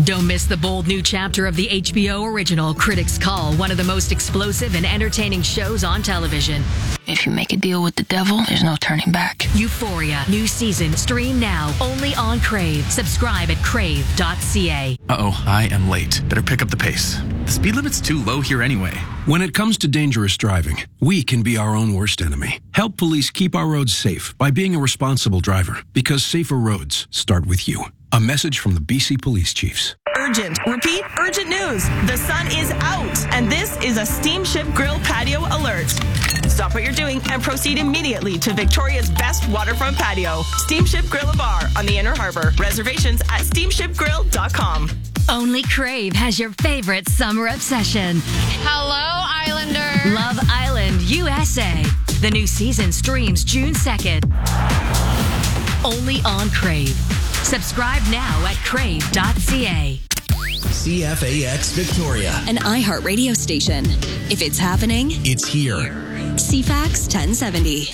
Don't miss the bold new chapter of the HBO original Critics Call, one of the most explosive and entertaining shows on television. If you make a deal with the devil, there's no turning back. Euphoria, new season, stream now, only on Crave. Subscribe at crave.ca. Uh-oh, I am late. Better pick up the pace. The speed limit's too low here anyway. When it comes to dangerous driving, we can be our own worst enemy. Help police keep our roads safe by being a responsible driver, because safer roads start with you. A message from the BC Police Chiefs. Urgent. Repeat, urgent news. The sun is out, and this is a Steamship Grill patio alert. Stop what you're doing and proceed immediately to Victoria's best waterfront patio. Steamship Grill a Bar on the Inner Harbor. Reservations at steamshipgrill.com. Only Crave has your favorite summer obsession. Hello, Islander. Love Island, USA. The new season streams June 2nd. Only on Crave. Subscribe now at crave.ca. CFAX Victoria. An iHeart radio station. If it's happening, it's here. CFAX 1070.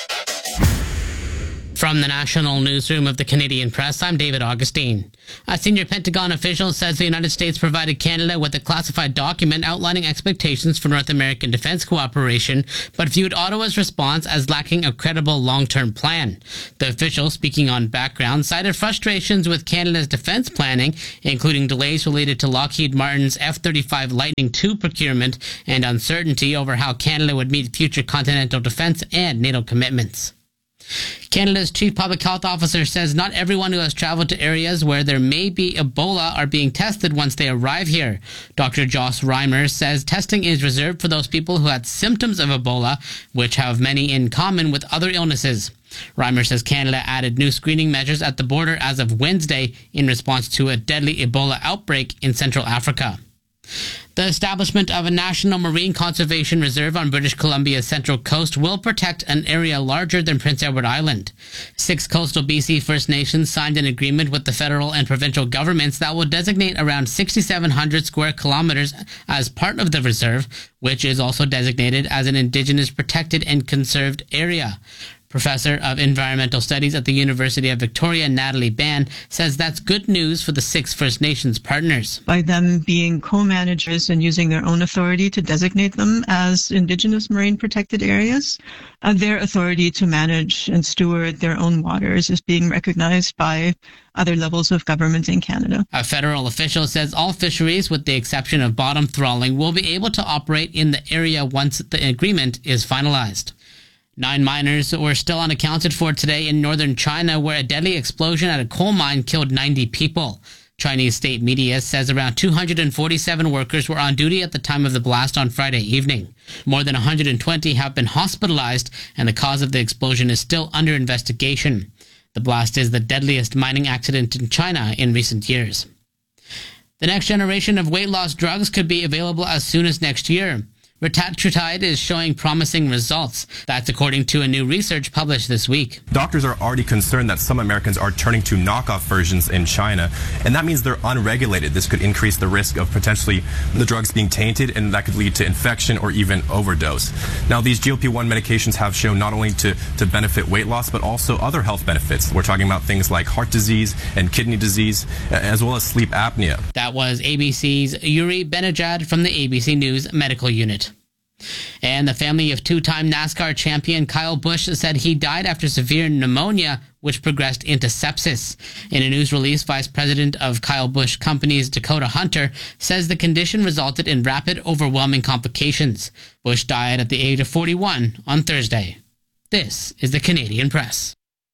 From the National Newsroom of the Canadian Press, I'm David Augustine. A senior Pentagon official says the United States provided Canada with a classified document outlining expectations for North American defense cooperation, but viewed Ottawa's response as lacking a credible long-term plan. The official, speaking on background, cited frustrations with Canada's defense planning, including delays related to Lockheed Martin's F-35 Lightning II procurement and uncertainty over how Canada would meet future continental defense and NATO commitments. Canada's Chief Public Health Officer says not everyone who has traveled to areas where there may be Ebola are being tested once they arrive here. Dr. Joss Reimer says testing is reserved for those people who had symptoms of Ebola, which have many in common with other illnesses. Reimer says Canada added new screening measures at the border as of Wednesday in response to a deadly Ebola outbreak in Central Africa. The establishment of a national marine conservation reserve on British Columbia's central coast will protect an area larger than Prince Edward Island. 6 coastal BC First Nations signed an agreement with the federal and provincial governments that will designate around 6,700 square kilometers as part of the reserve, which is also designated as an Indigenous protected and conserved area. Professor of Environmental Studies at the University of Victoria, Natalie Ban, says that's good news for the 6 First Nations partners. By them being co-managers and using their own authority to designate them as Indigenous marine protected areas, their authority to manage and steward their own waters is being recognized by other levels of government in Canada. A federal official says all fisheries, with the exception of bottom trawling, will be able to operate in the area once the agreement is finalized. 9 miners were still unaccounted for today in northern China, where a deadly explosion at a coal mine killed 90 people. Chinese state media says around 247 workers were on duty at the time of the blast on Friday evening. More than 120 have been hospitalized, and the cause of the explosion is still under investigation. The blast is the deadliest mining accident in China in recent years. The next generation of weight loss drugs could be available as soon as next year. Retatrutide is showing promising results. That's according to a new research published this week. Doctors are already concerned that some Americans are turning to knockoff versions in China, and that means they're unregulated. This could increase the risk of potentially the drugs being tainted, and that could lead to infection or even overdose. Now, these GLP-1 medications have shown not only to benefit weight loss, but also other health benefits. We're talking about things like heart disease and kidney disease, as well as sleep apnea. That was ABC's Yuri Benajad from the ABC News Medical Unit. And the family of 2-time NASCAR champion Kyle Busch said he died after severe pneumonia, which progressed into sepsis. In a news release, Vice President of Kyle Busch Company's Dakota Hunter says the condition resulted in rapid, overwhelming complications. Busch died at the age of 41 on Thursday. This is the Canadian Press.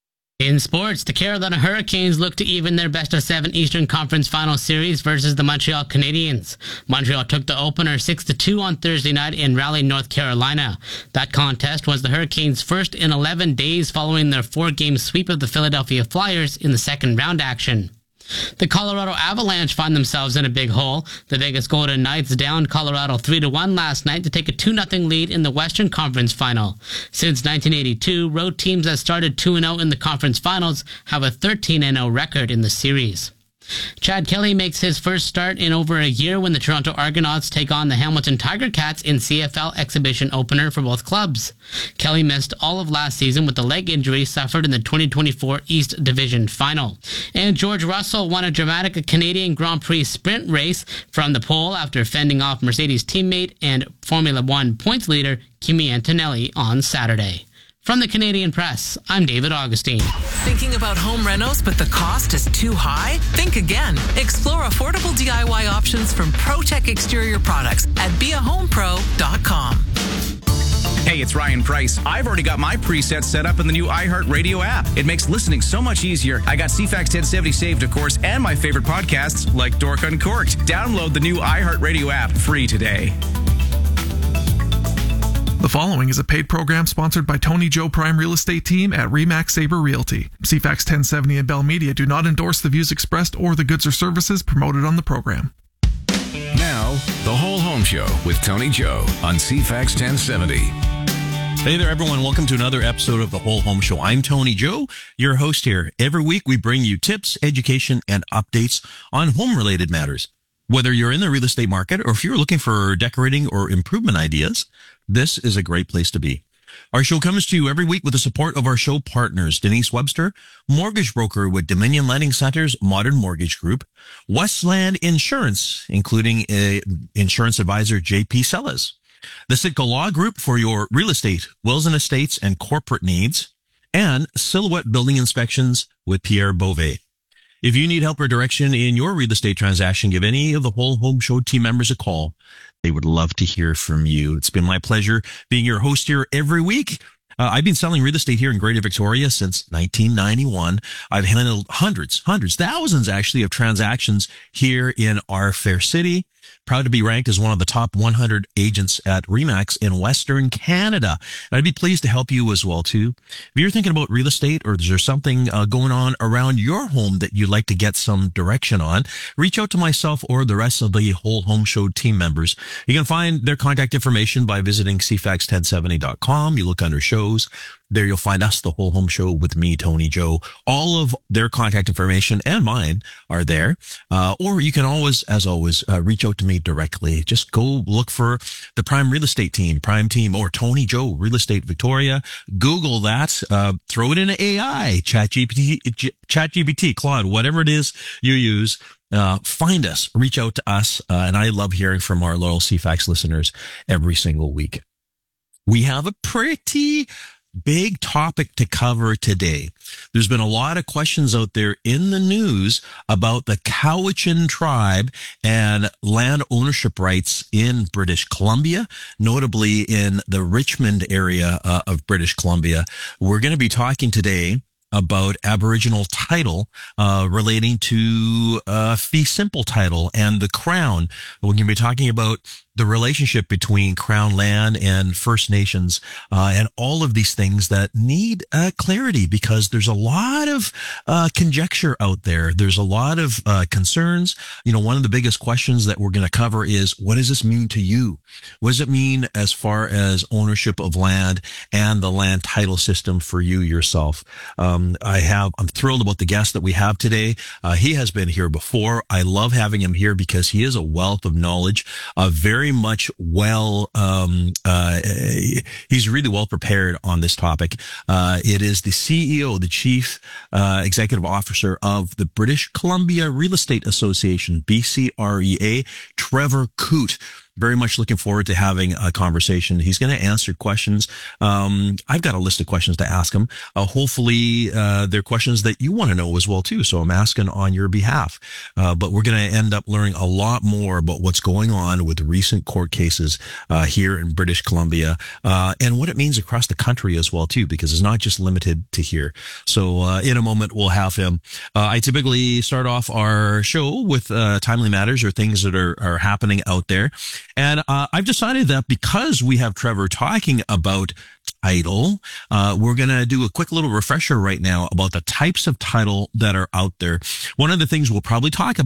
In sports, the Carolina Hurricanes look to even their best-of-7 Eastern Conference Final Series versus the Montreal Canadiens. Montreal took the opener 6-2 on Thursday night in Raleigh, North Carolina. That contest was the Hurricanes' first in 11 days following their 4-game sweep of the Philadelphia Flyers in the second-round action. The Colorado Avalanche find themselves in a big hole. The Vegas Golden Knights downed Colorado 3-1 last night to take a 2-0 lead in the Western Conference Final. Since 1982, road teams that started 2-0 in the conference finals have a 13-0 record in the series. Chad Kelly makes his first start in over a year when the Toronto Argonauts take on the Hamilton Tiger Cats in CFL exhibition opener for both clubs. Kelly missed all of last season with the leg injury suffered in the 2024 East Division Final. And George Russell won a dramatic Canadian Grand Prix sprint race from the pole after fending off Mercedes teammate and Formula One points leader Kimi Antonelli on Saturday. From the Canadian Press, I'm David Augustine. Thinking about home renos, but the cost is too high? Think again. Explore affordable DIY options from ProTech Exterior Products at beahomepro.com. Hey, it's Ryan Price. I've already got my presets set up in the new iHeartRadio app. It makes listening so much easier. I got CFAX 1070 saved, of course, and my favorite podcasts like Dork Uncorked. Download the new iHeartRadio app free today. The following is a paid program sponsored by Tony Joe Prime Real Estate Team at RE/MAX Sabre Realty. CFAX 1070 and Bell Media do not endorse the views expressed or the goods or services promoted on the program. Now, The Whole Home Show with Tony Joe on CFAX 1070. Hey there, everyone. Welcome to another episode of The Whole Home Show. I'm Tony Joe, your host here. Every week, we bring you tips, education, and updates on home-related matters. Whether you're in the real estate market or if you're looking for decorating or improvement ideas, this is a great place to be. Our show comes to you every week with the support of our show partners, Denise Webster, mortgage broker with Dominion Lending Center's Modern Mortgage Group, Westland Insurance, including insurance advisor J.P. Sellers, the Sitka Law Group for your real estate, wills and estates, and corporate needs, and Silhouette Building Inspections with Pierre Beauvais. If you need help or direction in your real estate transaction, give any of the Whole Home Show team members a call. They would love to hear from you. It's been my pleasure being your host here every week. I've been selling real estate here in Greater Victoria since 1991. I've handled hundreds, thousands actually of transactions here in our fair city. Proud to be ranked as one of the top 100 agents at RE/MAX in Western Canada. And I'd be pleased to help you as well, too. If you're thinking about real estate or is there something going on around your home that you'd like to get some direction on, reach out to myself or the rest of the Whole Home Show team members. You can find their contact information by visiting cfax1070.com. You look under shows. There you'll find us, The Whole Home Show, with me, Tony Joe. All of their contact information and mine are there. Or you can always, as always, reach out to me directly. Just go look for the Prime Real Estate Team, Prime Team, or Tony Joe Real Estate Victoria. Google that. Throw it into AI, ChatGPT, Claude, whatever it is you use. Find us, reach out to us. And I love hearing from our loyal CFAX listeners every single week. We have a pretty big topic to cover today. There's been a lot of questions out there in the news about the Cowichan tribe and land ownership rights in British Columbia, notably in the Richmond area of British Columbia. We're going to be talking today about Aboriginal title relating to fee simple title and the Crown. We're going to be talking about the relationship between Crown land and First Nations, and all of these things that need clarity, because there's a lot of conjecture out there. There's a lot of concerns. You know, one of the biggest questions that we're going to cover is, what does this mean to you? What does it mean as far as ownership of land and the land title system for you yourself? I'm thrilled about the guest that we have today. He has been here before. I love having him here because he is a wealth of knowledge, very much he's really well prepared on this topic. It is the CEO, the Chief Executive Officer of the British Columbia Real Estate Association, BCREA, Trevor Coote. Very much looking forward to having a conversation. He's going to answer questions. I've got a list of questions to ask him. Hopefully, they're questions that you want to know as well, too. So I'm asking on your behalf. But we're going to end up learning a lot more about what's going on with recent court cases here in British Columbia, and what it means across the country as well, too, because it's not just limited to here. So in a moment, we'll have him. I typically start off our show with timely matters or things that are happening out there. And I've decided that because we have Trevor talking about title, we're going to do a quick little refresher right now about the types of title that are out there. One of the things we'll probably talk about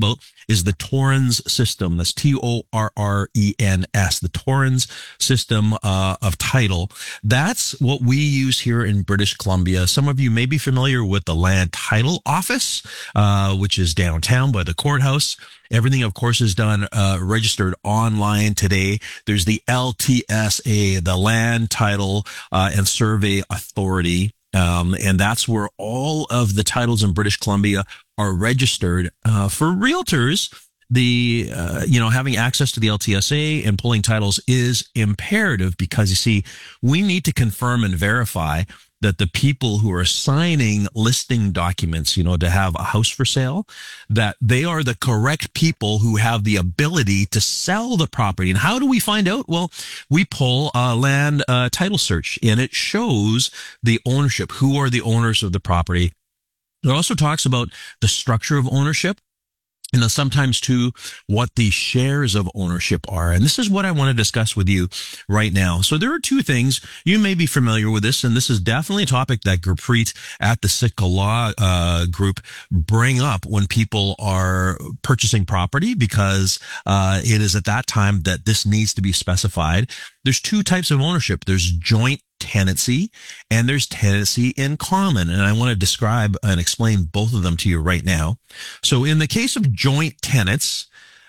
is the Torrens system. That's TORRENS, the Torrens system of title. That's what we use here in British Columbia. Some of you may be familiar with the Land Title Office, which is downtown by the courthouse. Everything, of course, is done registered online today. There's the LTSA, the Land Title and Survey Authority. And that's where all of the titles in British Columbia are registered. For realtors, having access to the LTSA and pulling titles is imperative because, you see, we need to confirm and verify that the people who are signing listing documents, to have a house for sale, that they are the correct people who have the ability to sell the property. And how do we find out? Well, we pull a land title search, and it shows the ownership. Who are the owners of the property? It also talks about the structure of ownership. And then sometimes, too, what the shares of ownership are. And this is what I want to discuss with you right now. So there are two things. You may be familiar with this, and this is definitely a topic that Gurpreet at the Sitka Law Group bring up when people are purchasing property, because it is at that time that this needs to be specified. There's two types of ownership. There's joint tenancy and there's tenancy in common. And I want to describe and explain both of them to you right now. So in the case of joint tenants,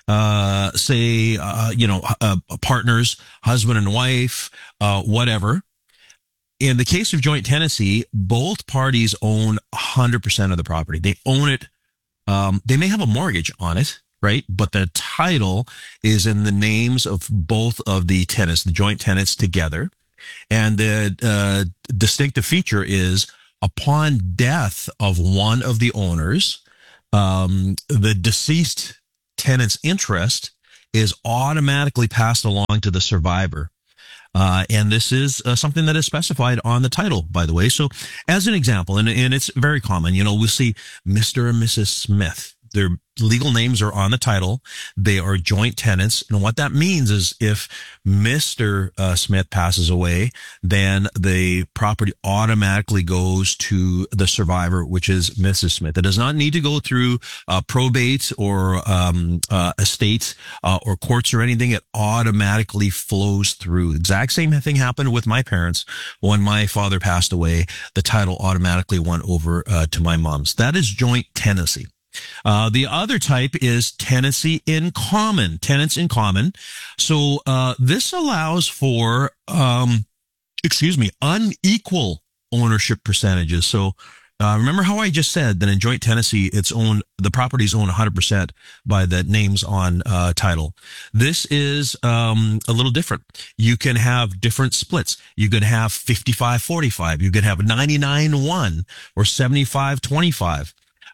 partners, husband and wife, whatever. In the case of joint tenancy, both parties own 100% of the property. They own it. They may have a mortgage on it, right? But the title is in the names of both of the tenants, the joint tenants together. And the distinctive feature is upon death of one of the owners, the deceased tenant's interest is automatically passed along to the survivor. And this is something that is specified on the title, by the way. So as an example, and it's very common, we'll see Mr. and Mrs. Smith. Their legal names are on the title. They are joint tenants. And what that means is if Mr. Smith passes away, then the property automatically goes to the survivor, which is Mrs. Smith. It does not need to go through probate or estate or courts or anything. It automatically flows through. Exact same thing happened with my parents. When my father passed away, the title automatically went over to my mom's. That is joint tenancy. The other type is tenancy in common, tenants in common. So, this allows for, unequal ownership percentages. So, remember how I just said that in joint tenancy, the property's owned 100% by the names on, title. This is, a little different. You can have different splits. You could have 55-45. You could have 99-1 or 75-25.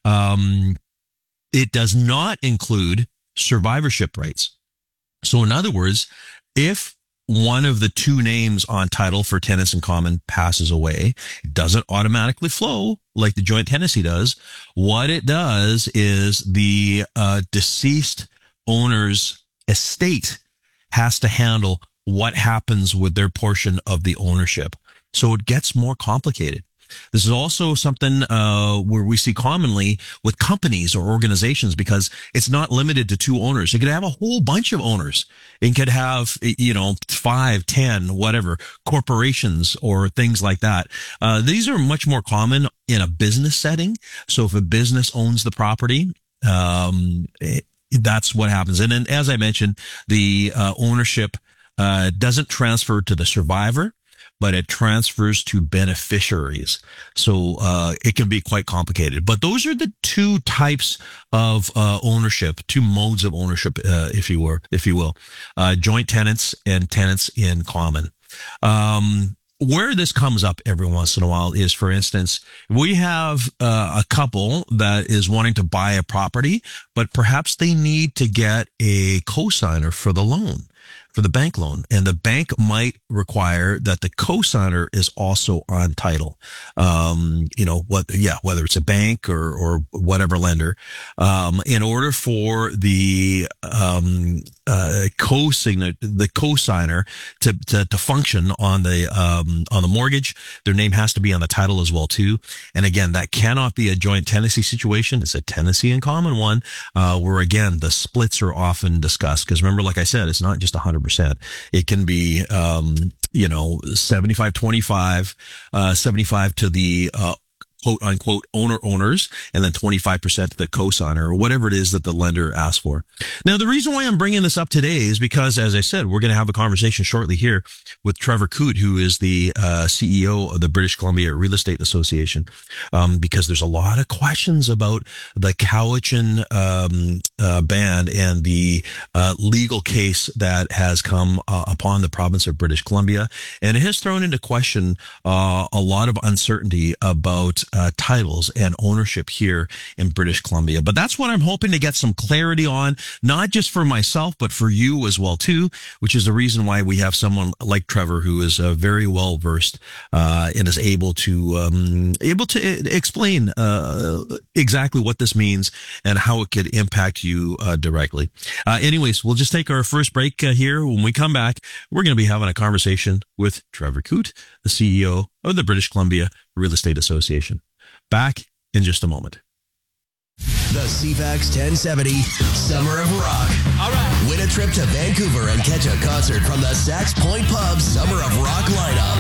It does not include survivorship rights. So in other words, if one of the two names on title for tenants in common passes away, it doesn't automatically flow like the joint tenancy does. What it does is the deceased owner's estate has to handle what happens with their portion of the ownership. So it gets more complicated. This is also something where we see commonly with companies or organizations, because it's not limited to two owners. It could have a whole bunch of owners. It could have, 5, 10, whatever, corporations or things like that. These are much more common in a business setting. So if a business owns the property, that's what happens. And then, as I mentioned, the ownership doesn't transfer to the survivor, but it transfers to beneficiaries. So it can be quite complicated. But those are the two types of ownership, two modes of ownership, if you will, joint tenants and tenants in common. Where this comes up every once in a while is, for instance, we have a couple that is wanting to buy a property, but perhaps they need to get a cosigner for the loan. for the bank loan. And the bank might require that the cosigner is also on title. Whether it's a bank or whatever lender, in order for the cosigner to function on the mortgage, their name has to be on the title as well too. And again, that cannot be a joint tenancy situation. It's a tenancy in common one, where again, the splits are often discussed. Because remember, like I said, it's not just 100%. It can be, 75-25, 75 to the, quote unquote owners, and then 25% to the cosigner, or whatever it is that the lender asks for. Now, the reason why I'm bringing this up today is because, as I said, we're going to have a conversation shortly here with Trevor Coote, who is the CEO of the British Columbia Real Estate Association, because there's a lot of questions about the Cowichan ban and the legal case that has come upon the province of British Columbia, and it has thrown into question a lot of uncertainty about titles and ownership here in British Columbia. But that's what I'm hoping to get some clarity on, not just for myself, but for you as well too, which is the reason why we have someone like Trevor, who is very well versed and is able to explain exactly what this means and how it could impact you directly. Anyways, we'll just take our first break here. When we come back, we're going to be having a conversation with Trevor Coote, the CEO of the British Columbia Real Estate Association. Back in just a moment. The CFAX 1070 Summer of Rock. All right. Win a trip to Vancouver and catch a concert from the Sax Point Pub Summer of Rock lineup.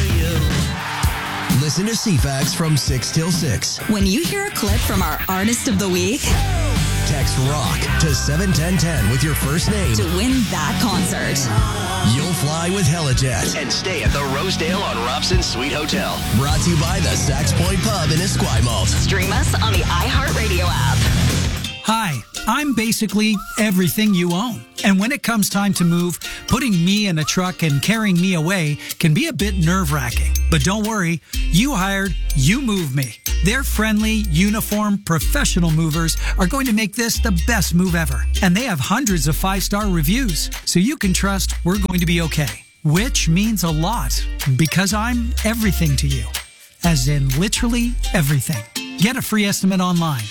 Listen to CFAX from 6 till 6. When you hear a clip from our Artist of the Week, text ROCK to 71010 with your first name to win that concert. You'll fly with Helijet and stay at the Rosedale on Robson Suite Hotel. Brought to you by the Sax Point Pub in Esquimalt. Stream us on the iHeartRadio app. Hi, I'm basically everything you own. And when it comes time to move, putting me in a truck and carrying me away can be a bit nerve-wracking. But don't worry, You Hired, You Move Me. Their friendly, uniform, professional movers are going to make this the best move ever. And they have hundreds of 5-star reviews, so you can trust we're going to be okay. Which means a lot, because I'm everything to you. As in literally everything. Get a free estimate online